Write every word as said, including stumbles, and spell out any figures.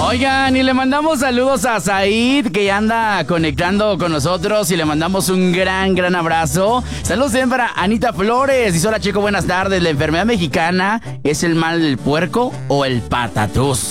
Oigan, y le mandamos saludos a Said, que ya anda conectando con nosotros, y le mandamos un gran, gran abrazo. Saludos también para Anita Flores. Dice: hola, chico, buenas tardes. ¿La enfermedad mexicana es el mal del puerco o el patatús?